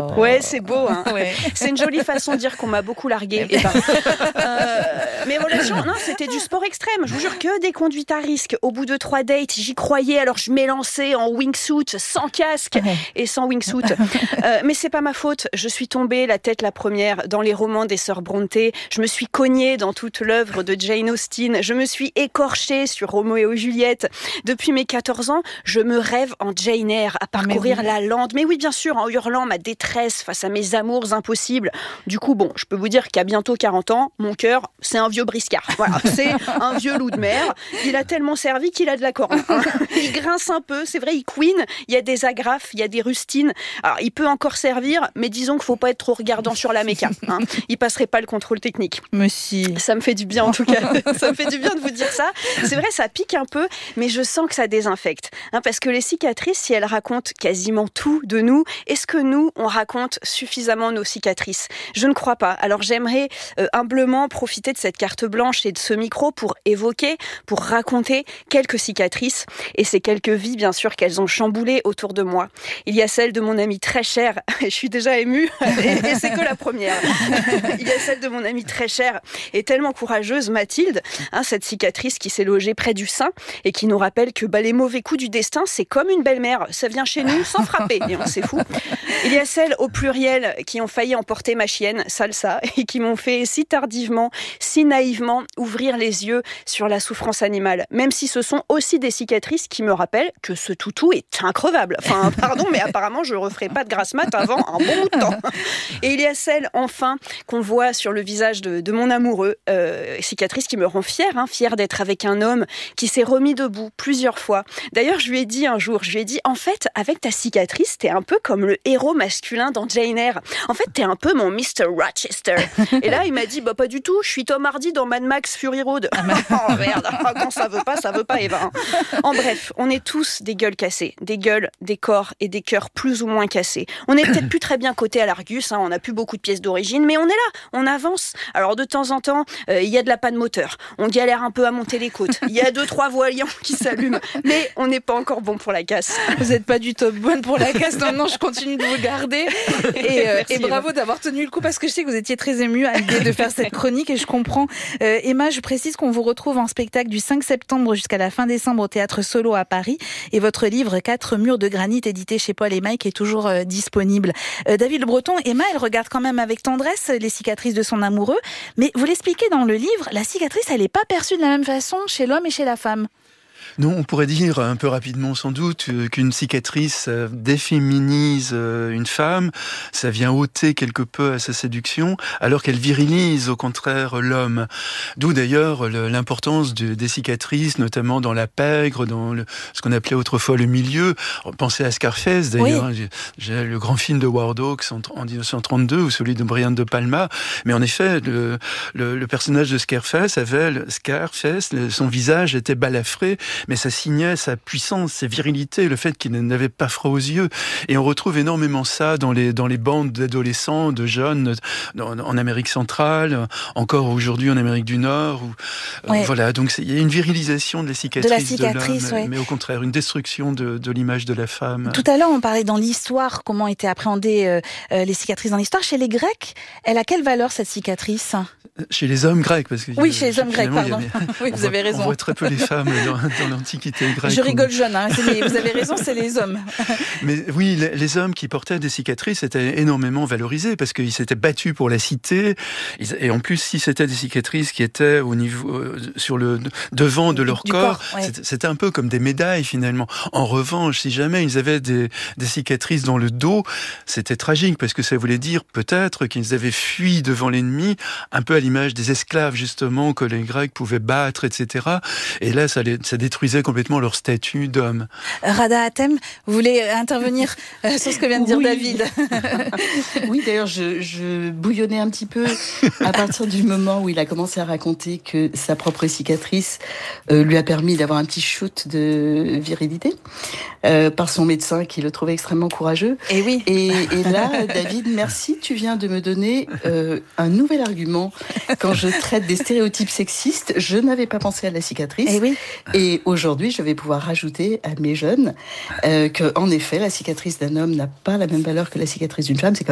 Ouais, c'est beau, hein. Ouais. C'est une jolie façon de dire qu'on m'a beaucoup largué. Mes relations, non, c'était du sport extrême. Je vous jure, que des conduites à risque. Au bout de 3 dates, j'y croyais, alors je m'élançais en wingsuit, sans casque et sans wingsuit. Mais c'est pas ma faute. Je suis tombée la tête la première dans les romans des sœurs Brontë. Je me suis cognée dans toute l'œuvre de Jane Austen. Je me suis écorchée sur Roméo et Juliette. Depuis mes 14 ans, je me rêve en Jane Eyre, à parcourir la lande. Mais oui, bien sûr, en hurlant ma détresse face à mes amours impossibles. Du coup, bon, je peux vous dire qu'à bientôt 40 ans, mon cœur, c'est un vieux briscard. Voilà, c'est un vieux loup de mer. Il a tellement servi qu'il a de la corne. Il grince un peu, c'est vrai, il couine. Il y a des agrafes, il y a des rustines. Alors, il peut encore servir, mais disons qu'il faut pas être trop regardant sur la méca. Il passerait pas le contrôle technique. Mais si. Ça me fait du bien en tout cas. Ça me fait du bien de vous dire ça. C'est vrai, ça pique un peu, mais je sens que ça désinfecte. Parce que les cicatrices, si elles racontent quasiment tout de nous, est-ce que nous, on raconte suffisamment nos cicatrices ? Je ne crois pas. Alors j'aimerais humblement profiter de cette carte blanche et de ce micro pour évoquer, pour raconter quelques cicatrices et ces quelques vies, bien sûr, qu'elles ont chamboulées autour de moi. Il y a celle de mon amie très chère, je suis déjà émue, et c'est que la première. Il y a celle de mon amie très chère et tellement courageuse, Mathilde, cette cicatrice qui s'est logée près du sein et qui nous rappelle que les mauvais coups du destin, c'est comme une belle-mère, ça vient chez nous sans frapper, et on c'est fou. Il y a celles au pluriel qui ont failli emporter ma chienne, Salsa, et qui m'ont fait si tardivement, si naïvement ouvrir les yeux sur la souffrance animale, même si ce sont aussi des cicatrices qui me rappellent que ce toutou est increvable. Enfin, pardon, mais apparemment, je ne referai pas de grasse mat avant un bon bout de temps. Et il y a celle, enfin, qu'on voit sur le visage de mon amoureux, cicatrice qui me rend fière d'être avec un homme qui s'est remis debout plusieurs fois. D'ailleurs, je lui ai dit un jour, en fait, avec ta cicatrice, t'es un peu comme le héros masculin dans Jane Eyre. En fait, t'es un peu mon Mr. Rochester. Et là, il m'a dit, pas du tout, je suis Tom Hardy dans Mad Max Fury Road. Oh merde, quand ça veut pas, Eva. En bref, on est tous des gueules cassées, des gueules, des corps et des cœurs plus ou moins cassés. On est peut-être plus très bien cotés à l'Argus, on n'a plus beaucoup de pièces d'origine, mais on est là, on avance. Alors de temps en temps, il y a de la panne moteur, on galère un peu à monter les côtes, il y a 2-3 voyants qui s'allument, mais on n'est pas encore bon pour la casse. Vous n'êtes pas du tout bonne pour la casse, non, je continue de vous garder. Et bravo d'avoir tenu le coup, parce que je sais que vous étiez très émue à l'idée de faire cette chronique, et je comprends. Emma, je précise qu'on vous retrouve en spectacle du 5 septembre jusqu'à la fin décembre au Théâtre Solo à Paris, et votre livre 4 murs de granit, édité chez Paul et Mike, est toujours disponible. David Le Breton, Emma, elle regarde quand même avec tendresse les cicatrices de son amoureux, mais vous l'expliquez dans le livre, la cicatrice, elle n'est pas perçue de la même façon chez l'homme et chez la femme. Non, on pourrait dire un peu rapidement sans doute qu'une cicatrice déféminise une femme, ça vient ôter quelque peu à sa séduction, alors qu'elle virilise au contraire l'homme. D'où d'ailleurs l'importance des cicatrices, notamment dans la pègre, dans ce qu'on appelait autrefois le milieu. Pensez à Scarface d'ailleurs, oui. J'ai le grand film de Howard Hawks en 1932 ou celui de Brian De Palma, mais en effet le personnage de Scarface son visage était balafré, mais ça signait sa puissance, sa virilité, le fait qu'il n'avait pas froid aux yeux. Et on retrouve énormément ça dans les bandes d'adolescents, de jeunes, en Amérique centrale, encore aujourd'hui en Amérique du Nord. Voilà, donc il y a une virilisation de la cicatrice de l'homme, mais au contraire, une destruction de l'image de la femme. Tout à l'heure, on parlait dans l'histoire, comment étaient appréhendées les cicatrices dans l'histoire. Chez les Grecs, elle a quelle valeur, cette cicatrice ? Chez les hommes grecs, parce que chez les hommes grecs, pardon. Oui, vous avez raison. On voit très peu les femmes dans l'Antiquité grecque. Je rigole jeune, vous avez raison, c'est les hommes. Mais oui, les hommes qui portaient des cicatrices étaient énormément valorisés parce qu'ils s'étaient battus pour la cité. Et en plus, si c'était des cicatrices qui étaient au niveau sur le devant de leur corps, c'était un peu comme des médailles finalement. En revanche, si jamais ils avaient des cicatrices dans le dos, c'était tragique parce que ça voulait dire peut-être qu'ils avaient fui devant l'ennemi, un peu à l'image des esclaves justement que les Grecs pouvaient battre, etc. Et là, ça détruisait complètement leur statut d'homme. Rada Hatem, vous voulez intervenir sur ce que vient de dire David ? Oui, d'ailleurs, je bouillonnais un petit peu à partir du moment où il a commencé à raconter que sa propre cicatrice lui a permis d'avoir un petit shoot de virilité par son médecin qui le trouvait extrêmement courageux. Et oui. Et là, David, merci, tu viens de me donner un nouvel argument. Quand je traite des stéréotypes sexistes, je n'avais pas pensé à la cicatrice. Et oui. Et aujourd'hui, je vais pouvoir rajouter à mes jeunes qu'en effet, la cicatrice d'un homme n'a pas la même valeur que la cicatrice d'une femme. C'est